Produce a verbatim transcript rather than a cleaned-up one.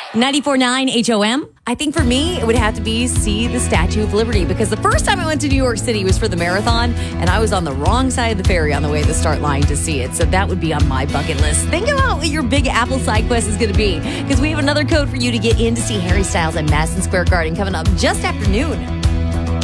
ninety-four point nine H O M. I think for me, it would have to be see the Statue of Liberty because the first time I went to New York City was for the marathon, and I was on the wrong side of the ferry on the way to the start line to see it. So that would be on my bucket list. Think about what your big Apple side quest is going to be because we have another code for you to get in to see Harry Styles at Madison Square Garden coming up just after noon.